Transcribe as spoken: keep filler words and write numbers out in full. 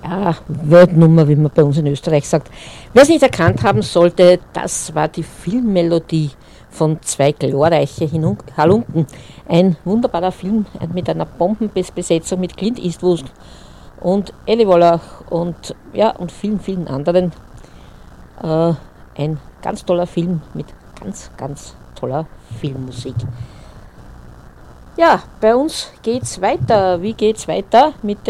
ja, Weltnummer, wie man bei uns in Österreich sagt. Wer es nicht erkannt haben sollte, das war die Filmmelodie von Zwei glorreiche Hinun- Halunken. Ein wunderbarer Film mit einer Bombenbesetzung mit Clint Eastwood und Eli Wallach und, ja, und vielen, vielen anderen. Äh, ein ganz toller Film mit ganz, ganz toller Filmmusik. Ja, bei uns geht's weiter. Wie geht's weiter mit